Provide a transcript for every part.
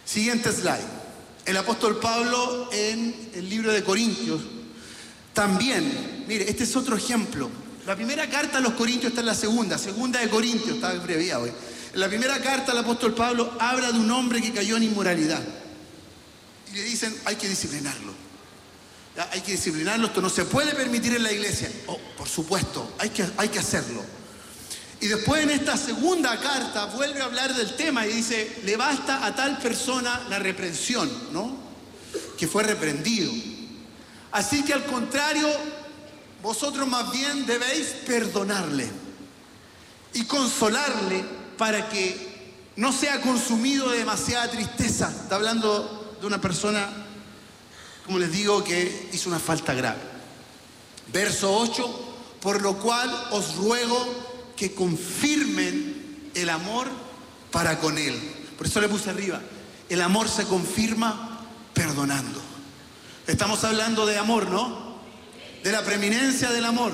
Siguiente slide. El apóstol Pablo en el libro de Corintios también, mire, este es otro ejemplo. La primera carta a los Corintios está en la segunda de Corintios, está abreviado hoy. En la primera carta el apóstol Pablo habla de un hombre que cayó en inmoralidad. Y le dicen, hay que disciplinarlo. Hay que disciplinarlo, esto no se puede permitir en la iglesia. Oh, por supuesto, hay que hacerlo. Y después en esta segunda carta vuelve a hablar del tema y dice, le basta a tal persona la reprensión, ¿no? Que fue reprendido. Así que al contrario, vosotros más bien debéis perdonarle y consolarle para que no sea consumido de demasiada tristeza. Está hablando de una persona, como les digo, que hizo una falta grave. Verso 8, por lo cual os ruego que confirmen el amor para con él. Por eso le puse arriba, el amor se confirma perdonando. Estamos hablando de amor, ¿no? De la preeminencia del amor.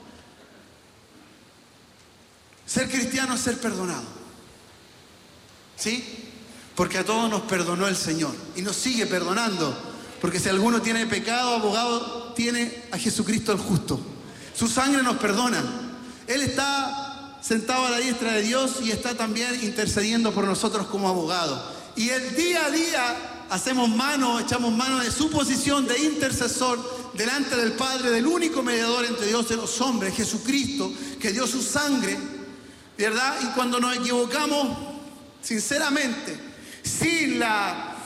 Ser cristiano es ser perdonado, ¿sí? Porque a todos nos perdonó el Señor y nos sigue perdonando. Porque si alguno tiene pecado, abogado tiene a Jesucristo el justo. Su sangre nos perdona. Él está sentado a la diestra de Dios y está también intercediendo por nosotros como abogado. Y el día a día echamos mano de su posición de intercesor delante del Padre, del único mediador entre Dios y los hombres, Jesucristo, que dio su sangre, ¿verdad? Y cuando nos equivocamos, sinceramente, sin la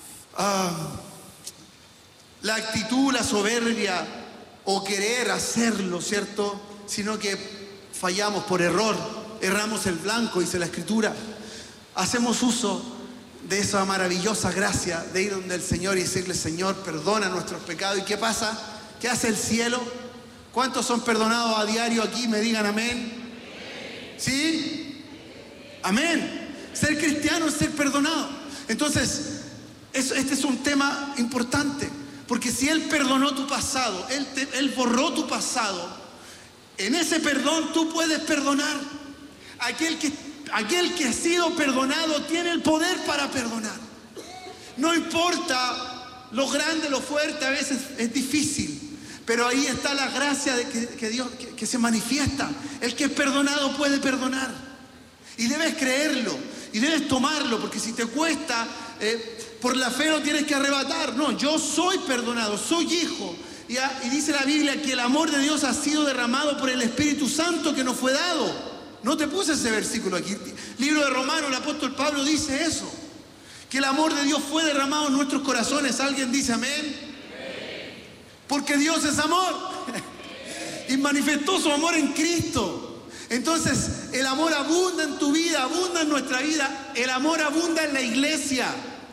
actitud, la soberbia o querer hacerlo, ¿cierto? Sino que fallamos por error, erramos el blanco, dice la Escritura. Hacemos uso de esa maravillosa gracia de ir donde el Señor y decirle, Señor, perdona nuestros pecados. ¿Y qué pasa? ¿Qué hace el cielo? ¿Cuántos son perdonados a diario aquí? Me digan amén. ¿Sí? Amén. Ser cristiano es ser perdonado. Entonces, este es un tema importante, porque si Él perdonó tu pasado, Él borró tu pasado, en ese perdón tú puedes perdonar. Aquel que ha sido perdonado tiene el poder para perdonar. No importa lo grande, lo fuerte, a veces es difícil, pero ahí está la gracia de que Dios que se manifiesta. El que es perdonado puede perdonar. Y debes creerlo, y debes tomarlo, porque si te cuesta, por la fe no tienes que arrebatar. No, yo soy perdonado, soy hijo. Y dice la Biblia que el amor de Dios ha sido derramado por el Espíritu Santo que nos fue dado. No te puse ese versículo aquí. Libro de Romanos, el apóstol Pablo dice eso. Que el amor de Dios fue derramado en nuestros corazones. ¿Alguien dice amén? Porque Dios es amor. Y manifestó su amor en Cristo. Entonces, el amor abunda en tu vida, abunda en nuestra vida. El amor abunda en la iglesia.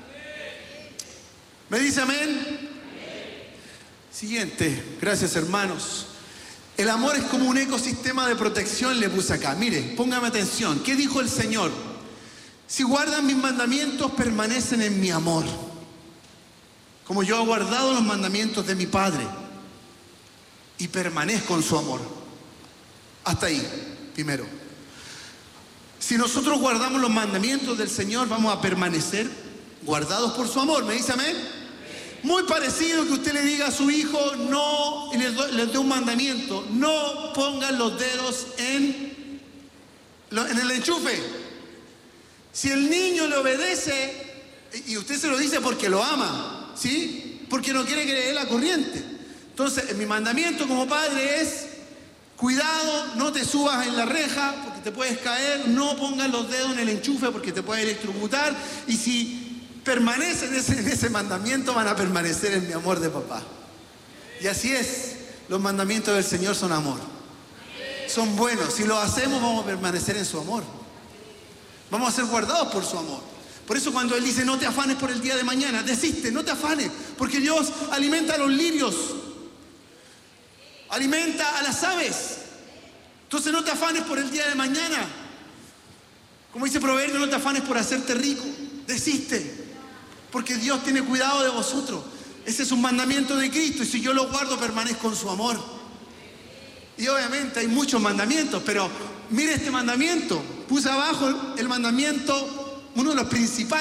¿Me dice amén? Siguiente, gracias hermanos. El amor es como un ecosistema de protección, le puse acá. Mire, póngame atención. ¿Qué dijo el Señor? Si guardan mis mandamientos, permanecen en mi amor, como yo he guardado los mandamientos de mi Padre, y permanezco en su amor. Hasta ahí, primero. Si nosotros guardamos los mandamientos del Señor, vamos a permanecer guardados por su amor. ¿Me dice amén? Muy parecido que usted le diga a su hijo, no, y le dé un mandamiento, no pongan los dedos en el enchufe. Si el niño le obedece, y usted se lo dice porque lo ama, ¿sí? Porque no quiere que le dé la corriente. Entonces, mi mandamiento como padre es, cuidado, no te subas en la reja porque te puedes caer, no pongas los dedos en el enchufe porque te puede electrocutar, y si permanecen en ese mandamiento, van a permanecer en mi amor de papá. Y así es, los mandamientos del Señor son amor. Son buenos, si lo hacemos vamos a permanecer en su amor. Vamos a ser guardados por su amor. Por eso cuando Él dice no te afanes por el día de mañana, desiste, no te afanes, porque Dios alimenta a los lirios, alimenta a las aves. Entonces no te afanes por el día de mañana. Como dice Proverbio, no te afanes por hacerte rico, desiste. Porque Dios tiene cuidado de vosotros. Ese es un mandamiento de Cristo. Y si yo lo guardo, permanezco en su amor. Y obviamente hay muchos mandamientos. Pero mire este mandamiento. Puse abajo el mandamiento, uno de los principales.